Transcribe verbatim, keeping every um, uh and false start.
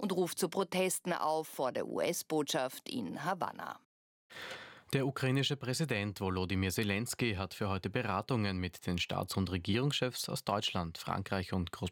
und ruft zu Protesten auf vor der U S-Botschaft in Havanna. Der ukrainische Präsident Volodymyr Zelensky hat für heute Beratungen mit den Staats- und Regierungschefs aus Deutschland, Frankreich und Großbritannien